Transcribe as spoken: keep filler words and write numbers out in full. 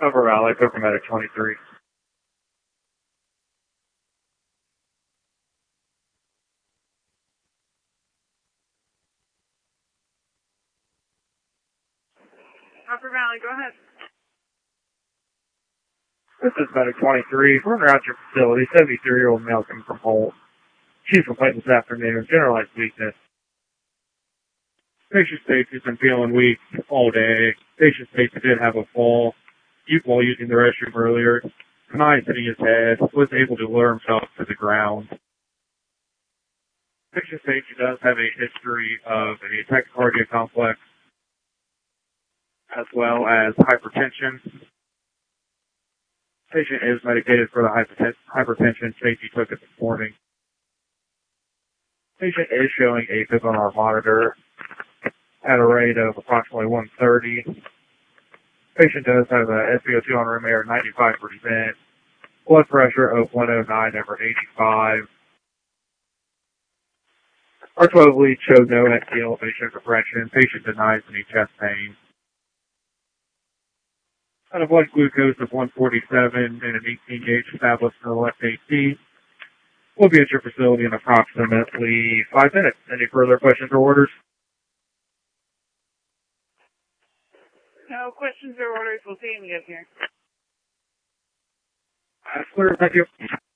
Upper Valley, Cooper Medic twenty-three. Upper Valley, go ahead. This is Medic twenty-three. We're in route to your facility. seventy-three-year-old male coming from Holt. Chief complaint this afternoon, generalized weakness. Patient states he's been feeling weak all day. Patient states he did have a fall while using the restroom earlier. Denies hitting his head. Was able to lower himself to the ground. Patient states he does have a history of a tachycardia complex as well as hypertension. Patient is medicated for the hyperten- hypertension. Safety took it this morning. Patient is showing AFib on our monitor at a rate of approximately one thirty. Patient does have a S p O two on room air at ninety-five percent. Blood pressure of one oh nine over eighty-five. R twelve lead showed no X T elevation or compression. Patient denies any chest pain. And a blood glucose of one forty-seven and an eighteen gauge established in the left A C. We'll be at your facility in approximately five minutes. Any further questions or orders? No questions or orders. We'll see you when you get here. That's clear. Thank you.